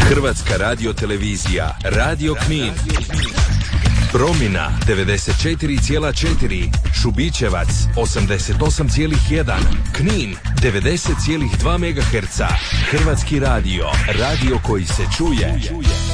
Hrvatska radiotelevizija, Radio Knin. Promina 94,4, Šubićevac 88,1, Knin 90,2 MHz. Hrvatski radio, radio koji se čuje.